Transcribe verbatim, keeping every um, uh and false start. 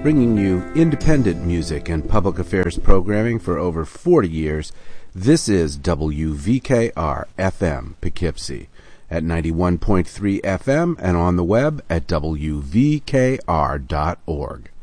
Bringing you independent music and public affairs programming for over forty years, this is W V K R F M Poughkeepsie at ninety-one point three F M and on the web at W V K R dot org.